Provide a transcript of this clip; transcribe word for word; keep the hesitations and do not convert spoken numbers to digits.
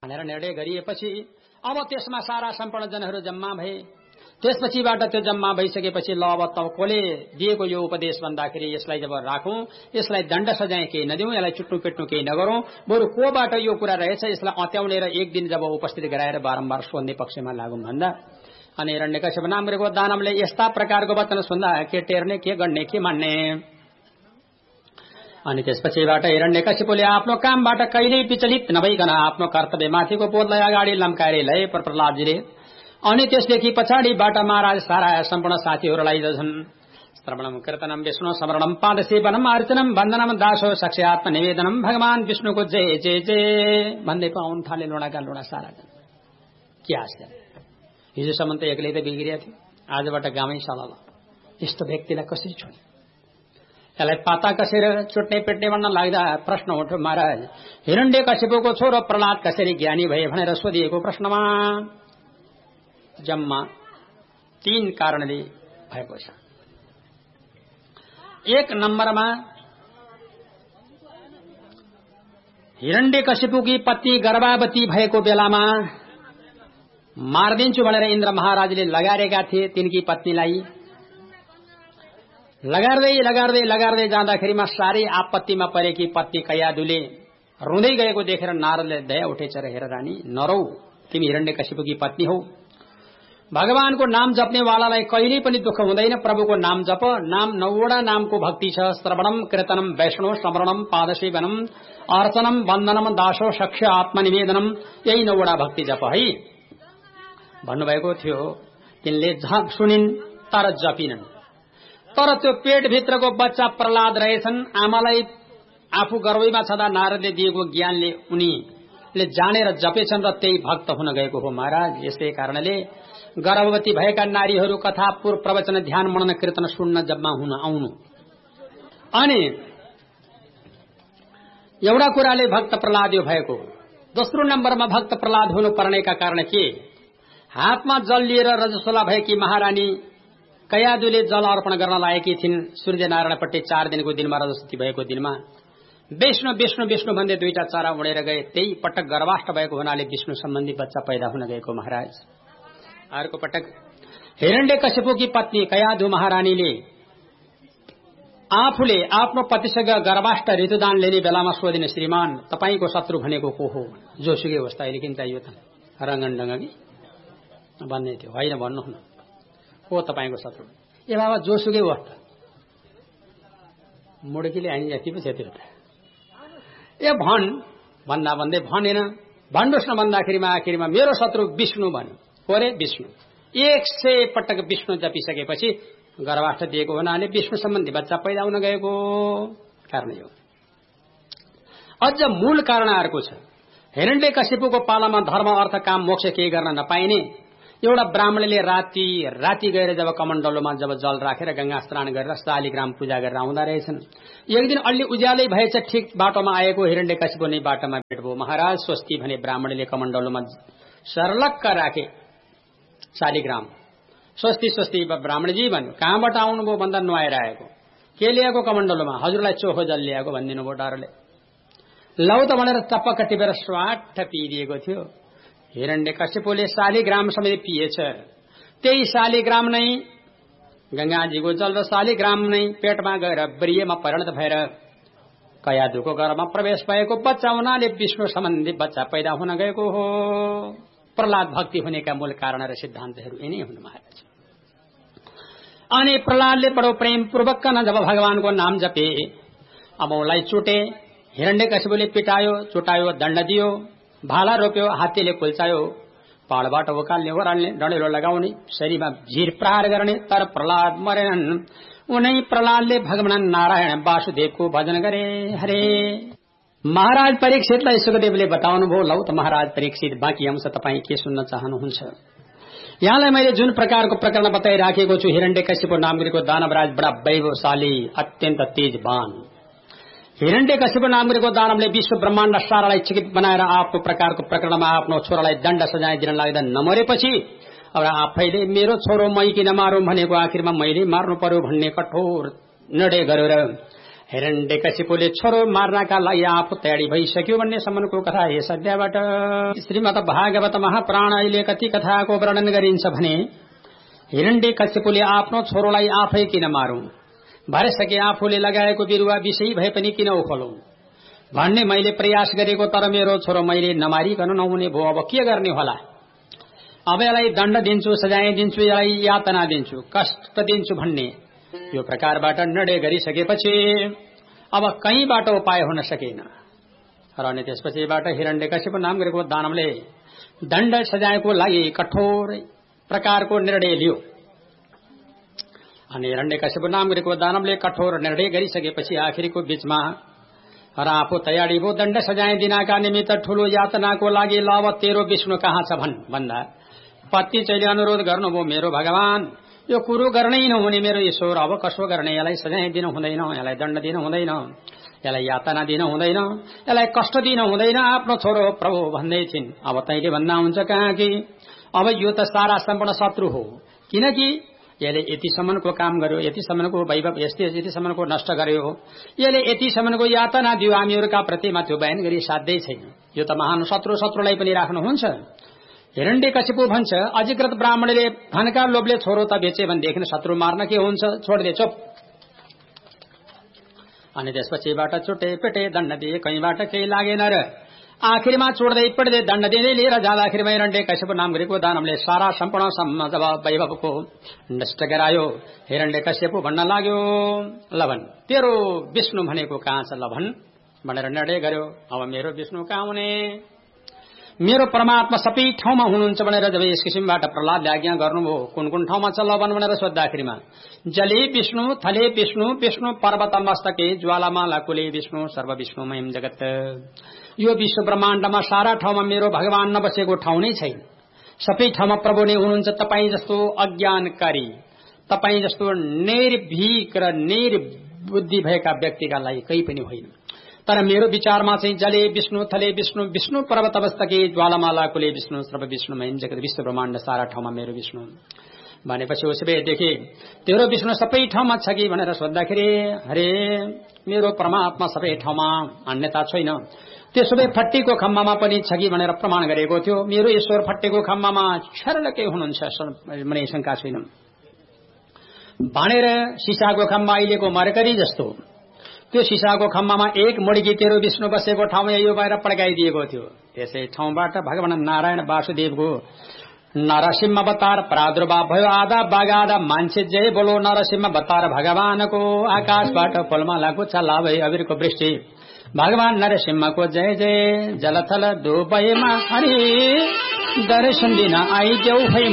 भनेर निर्णय गरिएपछि अब त्यसमा सारा सम्पूर्ण जनहरू जम्मा भए। त्यसपछिबाट त्यो जम्मा भइसकेपछि ल अब तपाईँले दिएको यो उपदेश भन्दाखेरि यसलाई जब राखौं, यसलाई दण्ड सजाय केही नदिउँ, यसलाई चुट्नु पिट्नु केही नगरौं, बरु कोबाट यो कुरा रहेछ यसलाई अत्याउने र एक दिन जब उपस्थित गराएर बारम्बार सोध्ने पक्षमा लागौं भन्दा अनि हिरण्यकश्यप नामको दानवले यस्ता प्रकारको वचन सुन्दा के टेर्ने, के गर्ने, के मान्ने। अनि त्यसपछिबाट हिरण्यकश्यपले आफ्नो कामबाट कहिल्यै विचलित नभइकन आफ्नो कर्तव्यमाथिको बोधलाई अगाडि लम्काएर लए प्रहलादजीले। अनि त्यसदेखि पछाडिबाट महाराज सारा सम्पूर्ण साथीहरूलाई जन्छन् श्रवणम कीर्तनम विष्णु स्मरणम पादसेवनम अर्चनम वन्दनम दासो साक्षात्म निवेदनम भगवान विष्णुको जय जय जय भन्दै पाउन थाले लोडाका लोडा सारा जन। के आश्चर्य, हिजोसम्म त एक्लै त बिग्रिया थियो, आजबाट गामै सलल। यस्तो व्यक्तिलाई कसरी छोड्ने, यसलाई पाता कसेर चुट्ने पिट्ने भन्न लाग्दा प्रश्न उठ्यो, महाराज हिरण्यकश्यपको छोरो प्रहलाद कसरी ज्ञानी भए भनेर सोधिएको प्रश्नमा जम्मा तीन कारणले भएको छ। एक नम्बरमा हिरण्यकश्यपकी पत्नी गर्भवती भएको बेलामा मारिदिन्छु भनेर इन्द्र महाराजले लगारेका थिए तिनकी पत्नीलाई। लगार्दै लगार्दै लगार्दै जाँदाखेरिमा साह्रै आपत्तिमा परेकी पत्नी कयादुले रुँदै गएको देखेर नारदले दया उठेछ र हेर रानी, नरौ, तिमी हिरण्यकश्यपकी पत्नी हौ, भगवानको नाम जप्ने वालालाई कहिल्यै पनि दुःख हुँदैन। प्रभुको नाम जप। नाम नौवटा नामको भक्ति छ, श्रवणम कीर्तनम वैष्णव स्मरणम पादसेवनम अर्चनम वन्दनम दासो सख्य आत्मनिवेदनम, यही नौवटा भक्ति जप है भन्नुभएको थियो। तिनले झक सुनिन् तर जपिनन्। तर त्यो पेटभित्रको बच्चा प्रहलाद रहेछन्। आमालाई आफू गर्भैमा छँदा नारदले दिएको ज्ञानले उनीले जानेर जपेछन् र त्यही भक्त हुन गएको हो महाराज। यसै कारणले गर्भवती भएका नारीहरू कथा पूर्व प्रवचन ध्यान मनन कीर्तन सुन्न जम्मा हुन आउनु। अनि एउटा कुराले भक्त प्रहलाद यो भएको। दोस्रो नम्बरमा भक्त प्रहलाद हुनु पर्नेका कारण के, हातमा जल लिएर रजस्वला भएकी महारानी कयादुले जल अर्पण गर्न लागेकी थिइन् सूर्यनारायणपट्टि। चार दिनको दिनमा रजस्वती भएको दिनमा विष्णु विष्णु विष्णु भन्दै दुईटा चरा उडेर गए। त्यही पटक गर्भाष्ट भएको हुनाले विष्णु सम्बन्धी बच्चा पैदा हुन गएको महाराज। अर्को पटक हिरण्यकश्यपकी पत्नी कयादु महारानीले आफूले आफ्नो पतिसँग गर्भाष्ट ऋतुदान लिने बेलामा सोधिने, श्रीमान तपाईको शत्रु भनेको को हो, जोसुकै होस् त अहिले किन चाहियो त, रङ्गनडङ्गी भन्ने थियो। होइन भन्नुहुन्न, को तपाईको शत्रु? ए बाबा जोसुकै होस् त, मुडकीले हामी जति पो थियो त, ए भन् भन्दा भन्दै भनेन। भन्नुहोस् न भन्दाखेरिमा आखिरमा मेरो शत्रु विष्णु भन्यो। कोरे विष्णु। एक सय पटक विष्णु जपिसकेपछि गर्भाष्ट दिएको हुनाले विष्णु सम्बन्धी बच्चा पैदा हुन गएको कारण यो। अझ मूल कारण अर्को छ। हिरण्यकश्यपको पालामा धर्म अर्थ काम मोक्ष केही गर्न नपाइने एउटा ब्राह्मणले राति राति गएर जब कमण्डलोमा जब जल राखेर गंगा स्नान गरेर शालिग्राम पूजा गरेर आउँदा रहेछन्। एक दिन अलि उज्यालै भएछ, ठिक बाटोमा आएको हिरण्यकश्यप नै बाटोमा भेट भयो। महाराज स्वस्ति भने ब्राह्मणले कमण्डलोमा सर्लक्क राखे शालिग्राम। स्वस्ति स्वस्ति ब्राह्मणजी भन्यो। कहाँबाट आउनुभयो भन्दा नुहाएर आएको। के ल्याएको कमण्डलोमा? हजुरलाई चोखो जल ल्याएको भनिदिनु भयो डरले। लौ त भनेर टपक्क टिपेर स्वाट पिइदिएको थियो। हिरण्यकश्यपले शालिग्राम समेत पिएछ। त्यही शालिग्राम नै गंगाजीको जल र शालिग्राम नै पेटमा गएर ब्रियमा परिणत भएर कयादुको घरमा प्रवेश भएको बच्चा हुनाले विष्णु सम्बन्धी बच्चा पैदा हुन गएको हो। प्रहलाद भक्ति हुनेका मूल कारण र सिद्धान्तहरू यिनै हुन् महाराज। अनि प्रहलादले बडो प्रेम पूर्वक न जब भगवानको नाम जपे, अब उनलाई चुटे। हिरण्यकश्यपले पिटायो, चुटायो, दण्ड दियो, भाला रोप्यो, हात्तीले कुल्चायो, पाहाडबाट उकाल्ने ओराल्ने डढेलो लगाउने, शरीरमा झिर प्रहार गर्ने, तर प्रहलाद मरेनन्। उनै प्रहलादले भगवान नारायण वासुदेवको भजन गरे। हरे महाराज परीक्षितलाई सुखदेवले बताउनुभयो। लौ त महाराज परीक्षित, बाँकी अंश तपाईँ के सुन्न चाहनुहुन्छ? यहाँलाई मैले जुन प्रकारको प्रकरण बताइराखेको छु, हिरण्यकश्यप नामको दानवराज बडा वैभवशाली अत्यन्त तेजवान। हिरण्यकश्यप नामको दानवले विश्व ब्रह्माण्ड सारालाई चिकित बनाएर आफ्नो प्रकारको प्रकरणमा आफ्नो छोरालाई दण्ड सजाय दिन लाग्दा नमरेपछि अब आफैले मेरो छोरो मै किन मारौं भनेको, आखिरमा मैले मार्नु पर्यो भन्ने कठोर निर्णय गरेर हिरण्यकशिपुले छोरो मार्नका लागि आफू तयारी भइसक्यो भन्ने सम्मको कथा यस अध्यायबाट। श्रीमद् भागवत महापुराण अहिले कति कथाको वर्णन गरिन्छ भने हिरण्यकशिपुले आफ्नो छोरोलाई आफै किन मारौं, भरसके आफूले लगाएको बिरुवा विषय भए पनि किन उखलौं भन्ने मैले प्रयास गरेको, तर मेरो छोरो मैले नमारिकन नहुने भो, अब के गर्ने होला। अब यसलाई दण्ड दिन्छु, सजाय दिन्छु, यसलाई यातना दिन्छु, कष्ट दिन्छु भन्ने यो प्रकारबाट निर्णय गरिसकेपछि अब कहीँबाट उपाय हुन सकेन र अनि त्यसपछिबाट हिरण्यकशिपु नाम गरेको दानवले दण्ड सजायको लागि कठोर प्रकारको निर्णय लियो। अनि हिरण्यकशिपु नाम गरेको दानवले कठोर निर्णय गरिसकेपछि आखिरको बीचमा र आफू तयारी भो दण्ड सजाय दिनका निमित्त ठूलो यातनाको लागि। ल अब तेरो विष्णु कहाँ छ भन् भन्दा पति चाहिँ अनुरोध गर्नुभयो, मेरो भगवान यो कुरो गर्नै नहुने मेरो ईश्वर, अब कसो गर्ने, यसलाई सजाय दिन हुँदैन, यसलाई दण्ड दिन हुँदैन, यसलाई यातना दिन हुँदैन, यसलाई कष्ट दिन हुँदैन, आफ्नो छोरो प्रभु भन्दै थिइन्। अब तैले भन्दा हुन्छ कहाँ कि अब यो त सारा सम्पूर्ण शत्रु हो, किनकि यसले यतिसम्मको काम गर्यो, यतिसम्मको वैभव यस्तै यतिसम्मको नष्ट गर्यो, यसले यतिसम्मको यातना दियो, हामीहरूका प्रतिमा त्यो बयान गरी साध्यै छैन। यो त महान शत्रु, शत्रुलाई पनि राख्नुहुन्छ। हिरण्यकशिपु भन्छ, अधिकृत ब्राह्मणले धनका लोभले छोरो त बेचे भनेदेखि शत्रु मार्न के हुन्छ, छोडिदे चुप। अनि त्यसपछिबाट चुटे पेटे दण्ड दिए, कहीँबाट केही लागेन र आखिरमा चोड्दै पिट्दै दण्ड दिँदै लिएर जाँदाखेरिमा हिरण्यकशिपु नाम गरेको दानवले सारा सम्पूर्ण जब वैभवको नष्ट गरायो। हिरण्यकशिपु भन्न लाग्यो, लभन तेरो विष्णु भनेको कहाँ छ लभन भनेर निर्णय गर्यो। अब मेरो विष्णु कहाँ हुने, मेरो परमात्मा सबै ठाउँमा हुनुहुन्छ भनेर जब यस किसिमबाट प्रहलादले आज्ञा गर्नुभयो, कुन कुन ठाउँमा छ लभन भनेर सोद्धाखेरिमा जले विष्णु, थले विष्णु, विष्णु पर्वत मस्तके, ज्वालामाला कुले विष्णु, सर्व विष्णु मयम जगत। यो विश्व ब्रह्माण्डमा सारा ठाउँमा मेरो भगवान नबसेको ठाउँ नै छैन, सबै ठाउँमा प्रभु नै हुनुहुन्छ। तपाई जस्तो अज्ञानकारी, तपाई जस्तो निर्भीक र निर्बुद्धि भएका व्यक्तिका लागि केही पनि होइन। तर मेरो विचारमा चाहिँ जले विष्णु, थले विष्णु, विष्णु पर्वत मस्तके, ज्वालामाला कुले विष्णु, सर्व विष्णु मयम जगत। विश्व ब्रह्माण्ड सारा ठाउँमा मेरो विष्णु भनेपछि उसबेदेखि तेरो विष्णु सबै ठाउँमा छ कि भनेर सोद्धाखेरि हरे मेरो परमात्मा सबै ठाउँमा अन्यता छैन, त्यसो भए फट्टीको खम्बामा पनि छ कि भनेर प्रमाण गरेको थियो। मेरो ईश्वर फट्टीको खम्बामा छर्लकै हुनुहुन्छ, मनै शंका छैन भनेर सिसाको खम्बा अहिलेको मरकरी जस्तो त्यो सिसाको खम्बामा एक मुड्की तेरो विष्णु बसेको ठाउँमा यो बाहिर पड्काइदिएको थियो। त्यसै ठाउँबाट भगवान नारायण वासुदेवको नरसिंह अवतार प्रादुर्भाव भयो। आधा बाघ आधा मान्छे, जय बोलो नरसिंह अवतार भगवानको। आकाशबाट फलमालाको छल्ला भई अबिरको वृष्टि, भगवान नरसिंहको जय जय। जलथल दुबईमा अनि दर्शन दिन आइदेऊ है